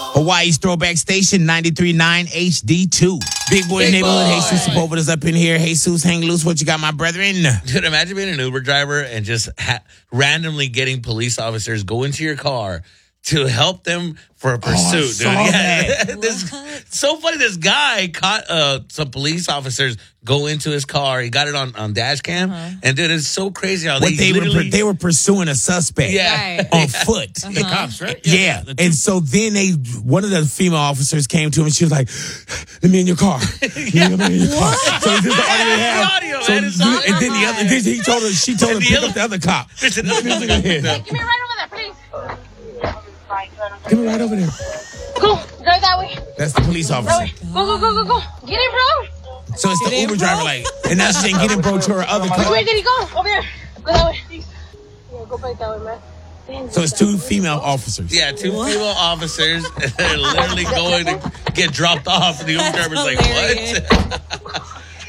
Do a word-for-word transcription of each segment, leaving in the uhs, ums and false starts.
Hawaii's throwback station, ninety-three point nine H D two. Big Boy Big Neighborhood. Boy. Jesus Sepulveda's up in here. Jesus, hang loose. What you got, my brethren? Dude, imagine being an Uber driver and just ha- randomly getting police officers go into your car to help them for a pursuit, I dude. saw Yeah, that. this so funny. This guy caught uh, some police officers go into his car. He got it on, on dash cam, Uh-huh. and dude, it's so crazy how What they, they were literally they were pursuing a suspect. yeah. Right. On foot. The cops, right? Yeah. And so then they, one of the female officers came to him and she was like, let me in your car. Let me in your car. So this is the audio they have. Audio, So man, it's you- on. and then the other, then he told her, she told him And to the pick up the other cop. There's another Give me right over there, please. Give me right over there. Go, go that way. That's the police officer. Go, go, go, go, go. Get in, bro. So it's the Uber driver, like, and now she's saying, get in, bro, to her other Which car. way did he go? Over there. Go that way. Yeah, go back that way, man. So it's two female officers. Yeah, two female officers. They're literally going to get dropped off, and the Uber driver's like, "What?"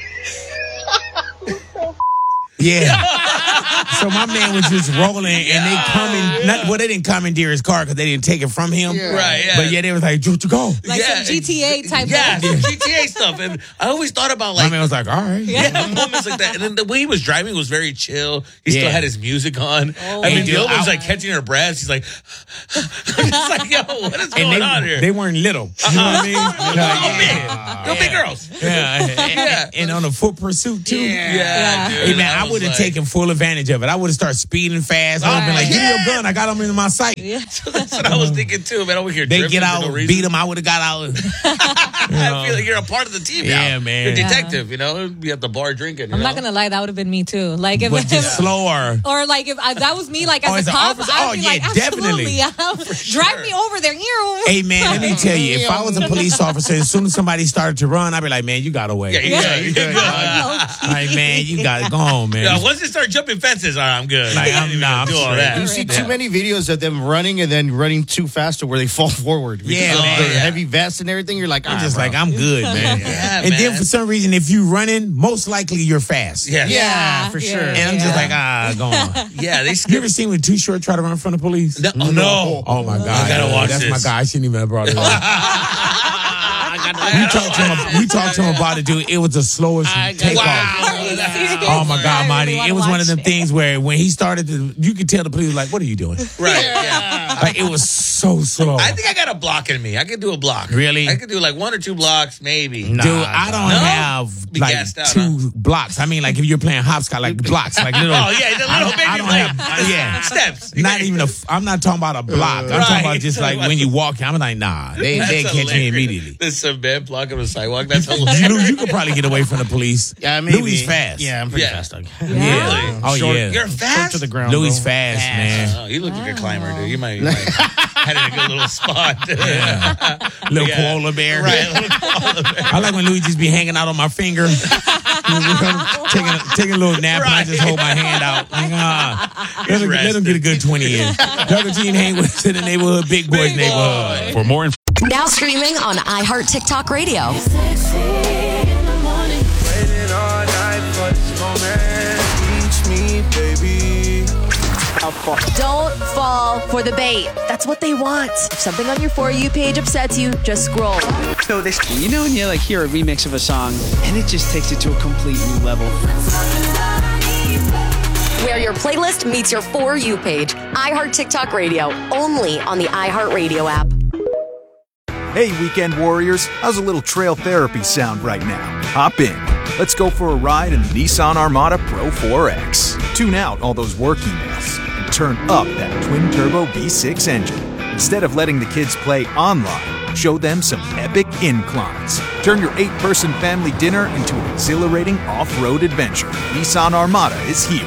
Yeah. So my man was just rolling, and they coming. Not, well, they didn't commandeer his car because they didn't take it from him. Right, yeah. But yeah, they was like, "Where'd you go?" Like some G T A type Yeah, of- some G T A stuff. And I always thought about My like, man was like, "All right." yeah, moments like that. And then the way he was driving was very chill. He still Yeah. had his music on. Oh, I mean, And the dude, other one's I- like catching her breath. She's like, I'm just like, yo, what is going And on they, here? they weren't little. You know what I mean? They're yeah. big. They're big girls. Yeah. And, Yeah. and on a foot pursuit too. Yeah, Yeah. dude. Hey man, I was would have like- taken full advantage of it. I would have started speeding fast. I would have been like, "Give me Yeah. your gun! I got them in my sight." That's what I was thinking too, man. Over here, They drifting get for out, no reason. beat them. I would have got out. I feel like you're a part of the team now. Yeah, man. You're a Yeah. detective, you know? You at the bar drinking. You I'm know? not gonna lie, that would have been me too. Like if, But just if slower. or like if I, that was me, like Oh, as as a an cop, officer? I'd Oh, be yeah, like, definitely. absolutely, drive me over there. You. Hey man, let me tell you, if I was a police officer, as soon as somebody started to run, I'd be like, "Man, you got away." Yeah, yeah, You yeah. good, dog. Like, man, you got it. Go on, man. Yeah, once they start jumping fences, all right, I'm good. Like, I I'm- ain't even nah, gonna I'm do all straight. that. You see too Yeah. many videos of them running and then running too fast to where they fall forward. Because Yeah, of man. the Yeah. heavy vest and everything. You're like, I'm "Ah, just bro." like, I'm good, man. Yeah, and then man. for some reason, if you running, most likely you're fast. Yeah. yeah, Yeah, for yeah. sure. And I'm just like, ah, go on. Yeah, they You skip. ever seen when Too Short try to run from the police? No, oh, no. Oh my God. I gotta watch That's this. my guy. I shouldn't even have brought it up. We talked to him. We talked to him about it, dude. It was the slowest takeoff. Oh my God, Marty! It was one of them things where when he started to, you could tell the police was like, "What are you doing?" Right. Yeah. Like it was so slow. I think I got a block in me. I could do a block. Really? I could do like one or two blocks, maybe. Dude, I don't No? have Be like gassed out, two blocks. I mean, like if you're playing hopscotch, like blocks, like little. Oh, yeah, the I little don't- baby I don't play. have- yeah. Steps. Not even a. f- I'm not talking about a block. I'm talking Right. about just like when you walk. I'm like, nah, they That's they catch me hilarious. immediately. There's some man blocking the sidewalk. That's You, hilarious. you could probably get away from the police. Yeah, maybe. Louis fast. Yeah, I'm pretty Yeah. fast, dog. Yeah. Really? Oh Short- yeah. You're Short fast? to the ground. Louis bro. fast, man. Oh, you look like a climber, dude. You might, you might had it in a good little spot. Yeah. Little Yeah. koala bear. Right. a little koala bear. I like when Louis just be hanging out on my finger, taking a, taking a little nap, and I just hold my hand out. Like, ah, let, him, let him get a good twenty in. Double G and hang with to the neighborhood, big boys Big neighborhood. boy. For more information. Now streaming on iHeart TikTok Radio. Waiting all night for this moment. Teach me, baby. Don't fall for the bait. That's what they want. If something on your For You page upsets you, just scroll. So this, you know, when you like hear a remix of a song and it just takes it to a complete new level. Where your playlist meets your For You page. iHeart TikTok Radio. Only on the iHeart Radio app. Hey, weekend warriors, how's a little trail therapy sound right now? Hop in. Let's go for a ride in the Nissan Armada Pro four X. Tune out all those work emails and turn up that twin-turbo V six engine. Instead of letting the kids play online, show them some epic inclines. Turn your eight-person family dinner into an exhilarating off-road adventure. Nissan Armada is here.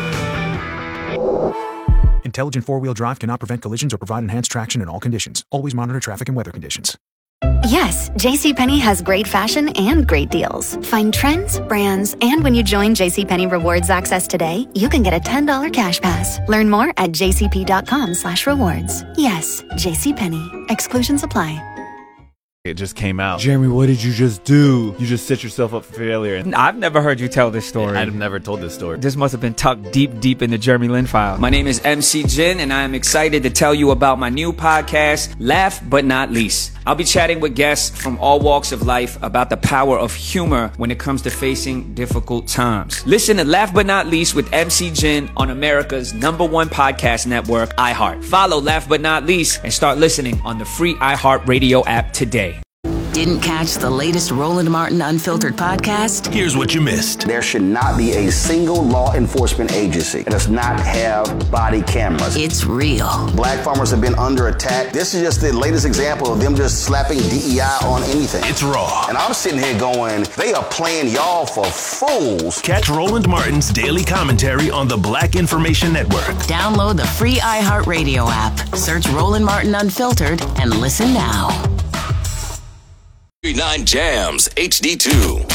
Intelligent four-wheel drive cannot prevent collisions or provide enhanced traction in all conditions. Always monitor traffic and weather conditions. Yes, JCPenney has great fashion and great deals. Find trends, brands, and when you join JCPenney Rewards Access today, you can get a ten dollars cash pass. Learn more at jcp.com slash rewards. Yes, JCPenney. Exclusions apply. It just came out. Jeremy, what did you just do? You just set yourself up for failure. I've never heard you tell this story. I've never told this story. This must have been tucked deep, deep in the Jeremy Lin file. My name is M C Jin, and I am excited to tell you about my new podcast, Laugh But Not Least. I'll be chatting with guests from all walks of life about the power of humor when it comes to facing difficult times. Listen to Laugh But Not Least with M C Jin on America's number one podcast network, iHeart. Follow Laugh But Not Least and start listening on the free iHeart Radio app today. Didn't catch the latest Roland Martin Unfiltered podcast? Here's what you missed. There should not be a single law enforcement agency that does not have body cameras. It's real. Black farmers have been under attack. This is just the latest example of them just slapping D E I on anything. It's raw. And I'm sitting here going, they are playing y'all for fools. Catch Roland Martin's daily commentary on the Black Information Network. Download the free iHeartRadio app. Search Roland Martin Unfiltered and listen now. nine Jams H D two.